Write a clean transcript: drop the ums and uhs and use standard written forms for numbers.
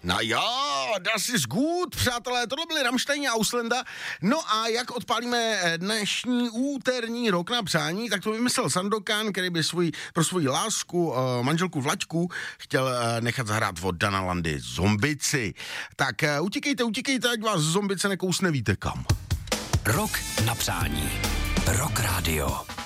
No jo, das ist gut, přátelé, tohle byly Rammstein a Auslanda. No a jak odpálíme dnešní úterní rok na přání, tak to vymyslel Sandokan, který by pro svoji lásku, manželku Vlaďku, chtěl nechat zahrát od Dana Landy Zombici. Tak utíkejte, ať vás Zombice nekousne víte kam. Rok na přání. Rock Radio.